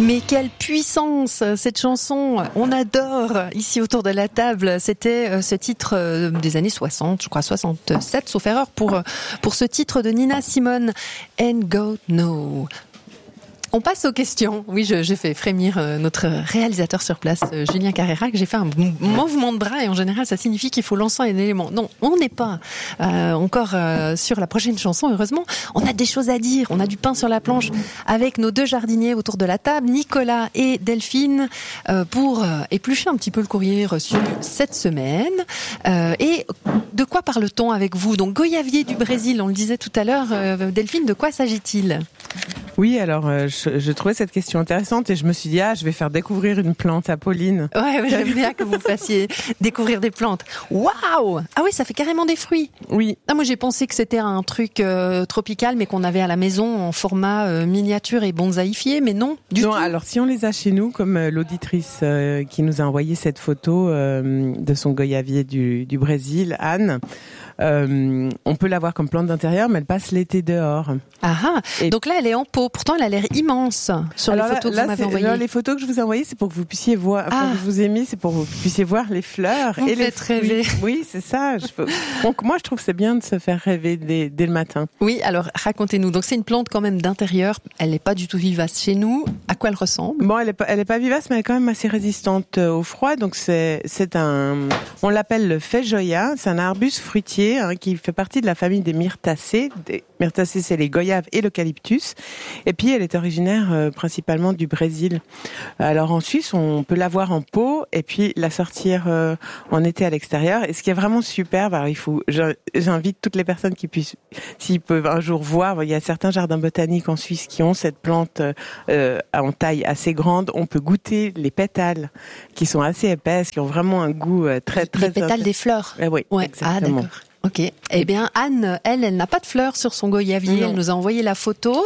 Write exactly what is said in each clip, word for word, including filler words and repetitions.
Mais quelle puissance cette chanson, on adore ici autour de la table. C'était ce titre des années soixante, je crois soixante-sept, sauf erreur, pour, pour ce titre de Nina Simone, And God Know. On passe aux questions. Oui, je, j'ai fait frémir notre réalisateur sur place, Julien Carrera, que j'ai fait un mouvement de bras et en général, ça signifie qu'il faut lancer un élément. Non, on n'est pas euh, encore euh, sur la prochaine chanson, heureusement. On a des choses à dire, on a du pain sur la planche avec nos deux jardiniers autour de la table, Nicolas et Delphine, euh, pour euh, éplucher un petit peu le courrier reçu cette semaine. Euh, et de quoi parle-t-on avec vous ? Donc, goyavier du Brésil, on le disait tout à l'heure. Euh, Delphine, de quoi s'agit-il ? Oui, alors euh, je, je trouvais cette question intéressante et je me suis dit ah je vais faire découvrir une plante à Pauline. Ouais, j'aime bien que vous fassiez découvrir des plantes. Waouh! Ah oui, ça fait carrément des fruits. Oui. Ah, moi j'ai pensé que c'était un truc euh, tropical mais qu'on avait à la maison en format euh, miniature et bonsaïfié, mais non du non, tout. Alors si on les a chez nous, comme euh, l'auditrice euh, qui nous a envoyé cette photo euh, de son goyavier du, du Brésil, Anne. Euh, on peut l'avoir comme plante d'intérieur, mais elle passe l'été dehors. Ah ah. Et donc là, elle est en pot. Pourtant, elle a l'air immense sur alors les photos là, là, que vous m'avez envoyées. Alors, les photos que je vous ai envoyées, c'est pour que vous puissiez voir. Enfin, ah. que je vous ai mis, c'est pour que vous puissiez voir les fleurs vous et les faites rêver. Oui, c'est ça. Je peux... Donc moi, je trouve que c'est bien de se faire rêver dès, dès le matin. Oui, alors racontez-nous. Donc c'est une plante quand même d'intérieur. Elle n'est pas du tout vivace chez nous. À quoi elle ressemble ? Bon, elle est pas, elle est pas vivace, mais elle est quand même assez résistante au froid. Donc c'est, c'est un, on l'appelle le feijoia. C'est un arbuste fruitier hein, qui fait partie de la famille des myrtacées. Des myrtacées, c'est les goyaves et l'eucalyptus. Et puis, elle est originaire euh, principalement du Brésil. Alors, en Suisse, on peut l'avoir en pot et puis la sortir euh, en été à l'extérieur. Et ce qui est vraiment superbe, alors il faut, j'invite toutes les personnes qui puissent, s'ils peuvent un jour voir, il y a certains jardins botaniques en Suisse qui ont cette plante euh, en taille assez grande. On peut goûter les pétales qui sont assez épaisses, qui ont vraiment un goût euh, très, très... Les pétales int... des fleurs. Eh oui, ouais. exactement. Ah, d'accord. Ok. Eh bien, Anne, elle, elle n'a pas de fleurs sur son goyavier. Non. Elle nous a envoyé la photo.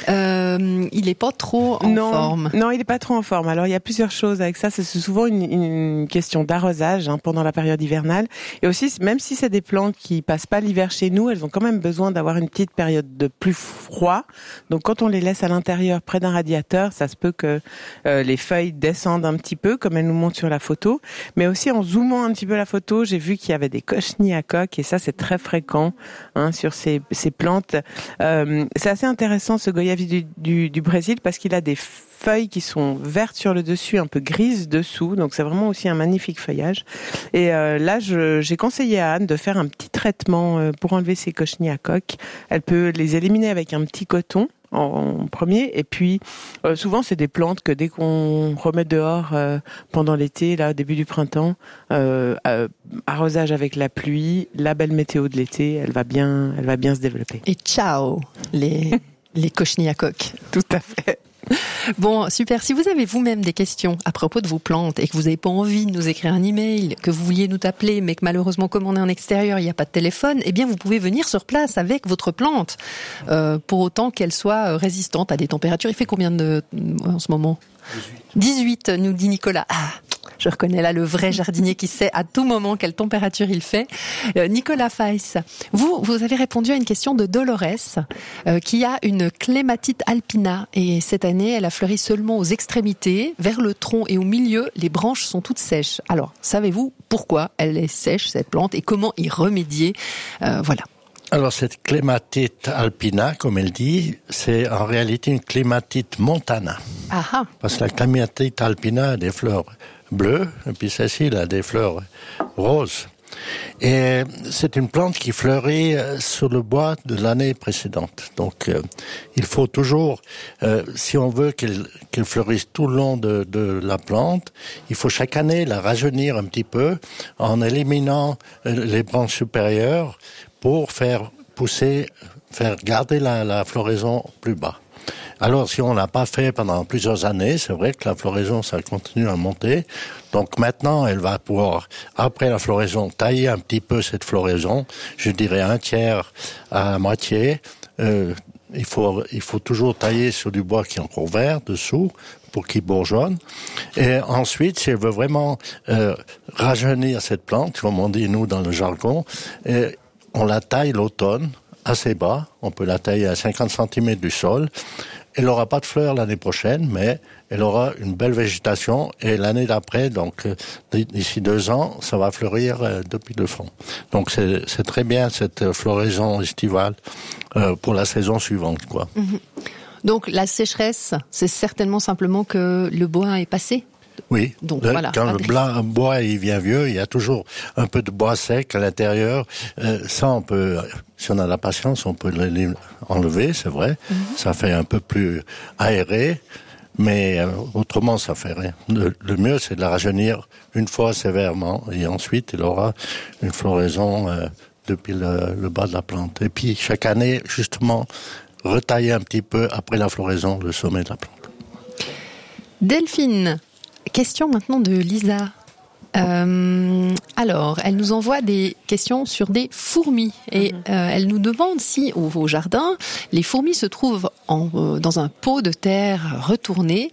Euh, il est pas trop en non, forme. Non, il est pas trop en forme. Alors, il y a plusieurs choses avec ça. C'est souvent une, une question d'arrosage hein, pendant la période hivernale. Et aussi, même si c'est des plantes qui passent pas l'hiver chez nous, elles ont quand même besoin d'avoir une petite période de plus froid. Donc, quand on les laisse à l'intérieur, près d'un radiateur, ça se peut que euh, les feuilles descendent un petit peu, comme elle nous montre sur la photo. Mais aussi, en zoomant un petit peu la photo, j'ai vu qu'il y avait des cochenilles à coque. Et ça, c'est très fréquent hein, sur ces, ces plantes. Euh, c'est assez intéressant ce goyavier du, du, du Brésil parce qu'il a des feuilles qui sont vertes sur le dessus, un peu grises dessous. Donc c'est vraiment aussi un magnifique feuillage. Et euh, là, je, j'ai conseillé à Anne de faire un petit traitement euh, pour enlever ces cochenilles à coque. Elle peut les éliminer avec un petit coton. En premier, et puis euh, souvent c'est des plantes que dès qu'on remet dehors euh, pendant l'été, là au début du printemps, euh, euh, arrosage avec la pluie, la belle météo de l'été, elle va bien, elle va bien se développer. Et ciao les les cochenilles à coque. Tout à fait. Bon, super. Si vous avez vous-même des questions à propos de vos plantes et que vous n'avez pas envie de nous écrire un email, que vous vouliez nous appeler, mais que malheureusement, comme on est en extérieur, il n'y a pas de téléphone, eh bien, vous pouvez venir sur place avec votre plante, euh, pour autant qu'elle soit résistante à des températures. Il fait combien de, en ce moment ? dix-huit, nous dit Nicolas. Ah, je reconnais là le vrai jardinier qui sait à tout moment quelle température il fait. Euh, Nicolas Feiss, vous, vous avez répondu à une question de Dolores, euh, qui a une clématite alpina. Et cette année, elle a fleuri seulement aux extrémités, vers le tronc et au milieu, les branches sont toutes sèches. Alors, savez-vous pourquoi elle est sèche, cette plante, et comment y remédier ? euh, Voilà. Alors, cette clématite alpina, comme elle dit, c'est en réalité une clématite montana. Aha. Parce que la clématite alpina a des fleurs bleues, et puis celle-ci a des fleurs roses. Et c'est une plante qui fleurit sur le bois de l'année précédente. Donc, euh, il faut toujours, euh, si on veut qu'elle, qu'elle fleurisse tout le long de, de la plante, il faut chaque année la rajeunir un petit peu en éliminant les branches supérieures pour faire pousser, faire garder la, la floraison plus bas. Alors, si on l'a pas fait pendant plusieurs années, c'est vrai que la floraison, ça continue à monter. Donc maintenant, elle va pouvoir, après la floraison, tailler un petit peu cette floraison. Je dirais un tiers à moitié. Euh, il faut, il faut toujours tailler sur du bois qui est encore vert dessous pour qu'il bourgeonne. Et ensuite, si elle veut vraiment euh, rajeunir cette plante, comme on dit nous dans le jargon, et on la taille l'automne assez bas. On peut la tailler à cinquante centimètres du sol. elle n'aura pas de fleurs l'année prochaine, mais elle aura une belle végétation et l'année d'après, donc d'ici deux ans, ça va fleurir depuis le fond. Donc c'est, c'est très bien cette floraison estivale euh, pour la saison suivante, quoi. Mmh. Donc la sécheresse, c'est certainement simplement que le bois est passé. Oui, donc, le, voilà, quand le blanc, bois il vient vieux, il y a toujours un peu de bois sec à l'intérieur. Euh, ça, on peut, si on a la patience, on peut l'enlever, c'est vrai. Mm-hmm. Ça fait un peu plus aéré, mais euh, autrement, ça fait rien. Le, le mieux, c'est de la rajeunir une fois sévèrement, et ensuite, il aura une floraison euh, depuis le, le bas de la plante. Et puis, chaque année, justement, retailler un petit peu après la floraison le sommet de la plante. Delphine, question maintenant de Lisa. Euh, alors, elle nous envoie des questions sur des fourmis et mmh. euh, elle nous demande si au, au jardin, les fourmis se trouvent en, euh, dans un pot de terre retourné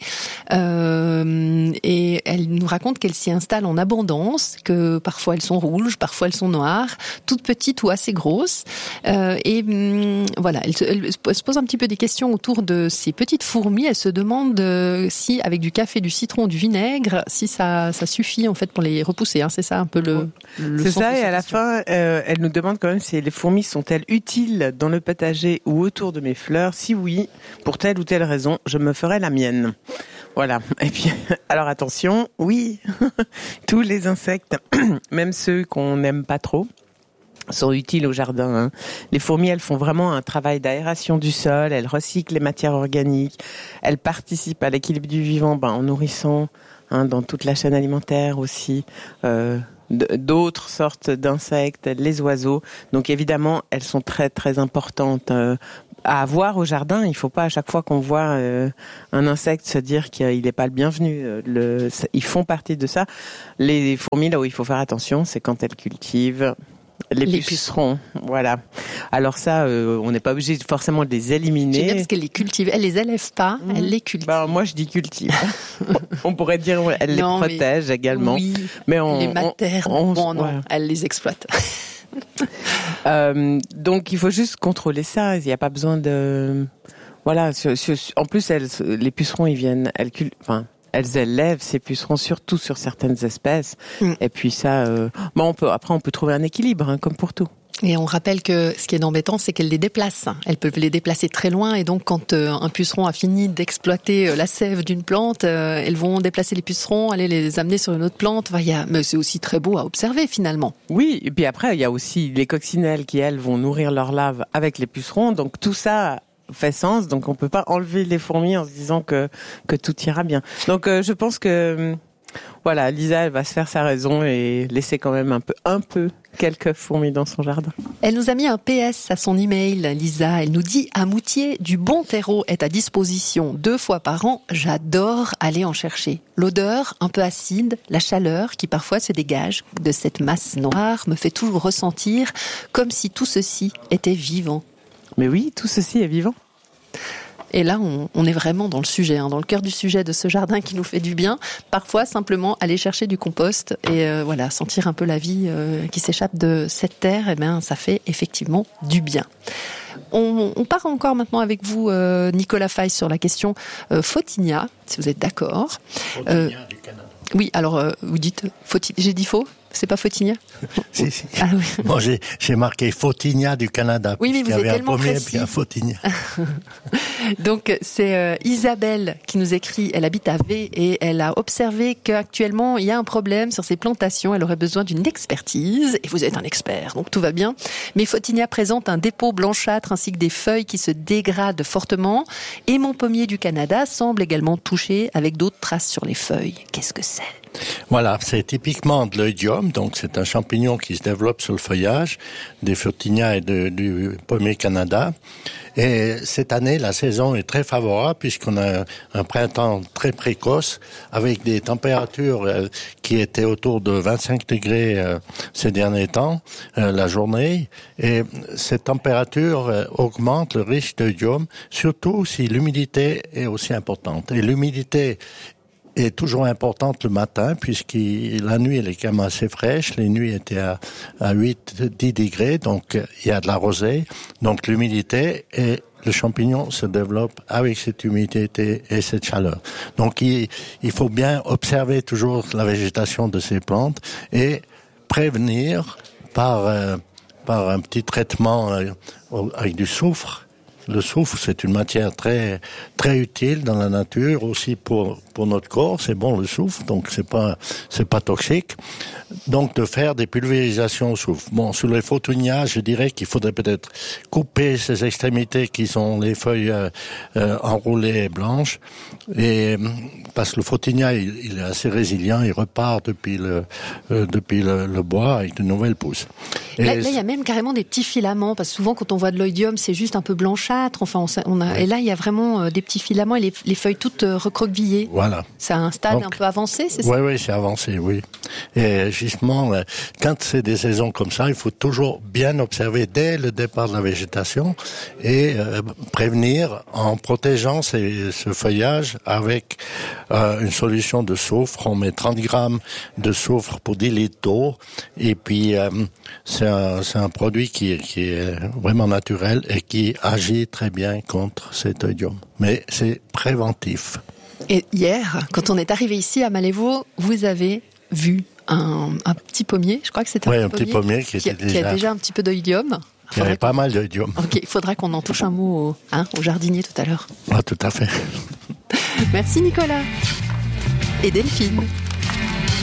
euh, et elle nous raconte qu'elles s'y installent en abondance, que parfois elles sont rouges, parfois elles sont noires, toutes petites ou assez grosses euh, et hum, voilà, elle se, elle se pose un petit peu des questions autour de ces petites fourmis. Elle se demande euh, si avec du café, du citron, du vinaigre, si ça, ça suffit en fait pour les repousser, hein, c'est ça un peu le, le c'est ça, et à la question. fin, euh, elle nous demande quand même si les fourmis sont-elles utiles dans le potager ou autour de mes fleurs. Si oui, pour telle ou telle raison, je me ferai la mienne. Voilà. Et puis, alors attention, oui, tous les insectes, même ceux qu'on n'aime pas trop, sont utiles au jardin. Hein. Les fourmis, elles font vraiment un travail d'aération du sol, elles recyclent les matières organiques, elles participent à l'équilibre du vivant ben, en nourrissant hein, dans toute la chaîne alimentaire aussi, euh, d'autres sortes d'insectes, les oiseaux. Donc évidemment, elles sont très très importantes euh, à avoir au jardin. Il ne faut pas à chaque fois qu'on voit euh, un insecte se dire qu'il n'est pas le bienvenu. Le, ils font partie de ça. Les fourmis, là où il faut faire attention, c'est quand elles cultivent les, les pucerons, voilà. Alors ça, euh, on n'est pas obligé forcément de les éliminer. J'aime bien parce qu'elle les cultive. Elle les élève pas, mmh. elle les cultive. Ben, moi, je dis cultive. On pourrait dire elle les non, protège mais, également. Oui, mais on, les materne. On, on, bon, non, voilà. Elle les exploite. euh, donc, il faut juste contrôler ça. Il n'y a pas besoin de... Voilà. Sur, sur, en plus, elles, les pucerons, ils viennent... Elles cul... enfin, elles élèvent ces pucerons surtout sur certaines espèces. Mm. Et puis ça, euh, bon, on peut après on peut trouver un équilibre, hein, comme pour tout. Et on rappelle que ce qui est embêtant, c'est qu'elles les déplacent. Elles peuvent les déplacer très loin, et donc quand euh, un puceron a fini d'exploiter euh, la sève d'une plante, euh, elles vont déplacer les pucerons, aller les amener sur une autre plante. Enfin, y a... Mais c'est aussi très beau à observer finalement. Oui, et puis après il y a aussi les coccinelles qui elles vont nourrir leur larve avec les pucerons. Donc tout ça fait sens, donc on peut pas enlever les fourmis en se disant que que tout ira bien. Donc euh, je pense que voilà, Lisa elle va se faire sa raison et laisser quand même un peu un peu quelques fourmis dans son jardin. Elle nous a mis un P S à son email, Lisa. Elle nous dit: à Moutier, du bon terreau est à disposition deux fois par an. J'adore aller en chercher. L'odeur un peu acide, la chaleur qui parfois se dégage de cette masse noire me fait toujours ressentir comme si tout ceci était vivant. Mais oui, tout ceci est vivant. Et là, on, on est vraiment dans le sujet, hein, dans le cœur du sujet de ce jardin qui nous fait du bien. Parfois, simplement aller chercher du compost et euh, voilà, sentir un peu la vie euh, qui s'échappe de cette terre, eh bien, ça fait effectivement du bien. On, on part encore maintenant avec vous, euh, Nicolas Faye, sur la question euh, Photinia, si vous êtes d'accord. Photinia euh, du Canada. Oui, alors euh, vous dites, Photi... j'ai dit faux ? C'est pas Photinia ? Si, si. Ah, oui. Moi, j'ai, j'ai marqué Photinia du Canada. Oui, mais vous êtes tellement précis. Il y avait un premier, puis un Photinia. Donc, c'est euh, Isabelle qui nous écrit. Elle habite à V et elle a observé qu'actuellement, il y a un problème sur ses plantations. Elle aurait besoin d'une expertise. Et vous êtes un expert, donc tout va bien. Mais Photinia présente un dépôt blanchâtre ainsi que des feuilles qui se dégradent fortement. Et mon pommier du Canada semble également touché avec d'autres traces sur les feuilles. Qu'est-ce que c'est ? Voilà, c'est typiquement de l'oïdium, donc c'est un champignon qui se développe sur le feuillage des Photinia et de, du pommier Canada. Et cette année, la saison est très favorable puisqu'on a un printemps très précoce avec des températures euh, qui étaient autour de vingt-cinq degrés euh, ces derniers temps, euh, la journée. Et cette température euh, augmente le risque d'oïdium, surtout si l'humidité est aussi importante. Et l'humidité est toujours importante le matin, puisque la nuit, elle est quand même assez fraîche. Les nuits étaient à, à huit, dix degrés, donc il y a de la rosée. Donc l'humidité est le champignon se développe avec cette humidité et cette chaleur. Donc il, il faut bien observer toujours la végétation de ces plantes et prévenir par, euh, par un petit traitement euh, avec du soufre. Le soufre, c'est une matière très très utile dans la nature, aussi pour pour notre corps. C'est bon le soufre, donc c'est pas c'est pas toxique. Donc de faire des pulvérisations au soufre. Bon, sur les fautonias, je dirais qu'il faudrait peut-être couper ces extrémités qui sont les feuilles euh, euh, enroulées et blanches, et parce que le fautonia il, il est assez résilient, il repart depuis le euh, depuis le, le bois avec de nouvelles pousses. Et là, il y a même carrément des petits filaments, parce que souvent quand on voit de l'oïdium, c'est juste un peu blanchâtre. Enfin, on, on a, et là, il y a vraiment euh, des petits filaments et les, les feuilles toutes euh, recroquevillées. Voilà. C'est un stade Donc, un peu avancé, c'est ça? Oui, oui, c'est avancé, oui. Et justement, euh, quand c'est des saisons comme ça, il faut toujours bien observer dès le départ de la végétation et euh, prévenir en protégeant ces, ce feuillage avec euh, une solution de soufre. On met trente grammes de soufre pour dix litres d'eau. Et puis, euh, c'est un, c'est un produit qui, qui est vraiment naturel et qui agit très bien contre cet oïdium. Mais c'est préventif. Et hier, quand on est arrivé ici à Malévo, vous avez vu un, un petit pommier, je crois que c'était un, oui, petit, un petit pommier qui, qui, était qui déjà, a déjà un petit peu d'oïdium. Qui avait pas mal d'oïdium. Ok, il faudra qu'on en touche un mot au, hein, au jardinier tout à l'heure. Ah, tout à fait. Merci Nicolas. Et Delphine.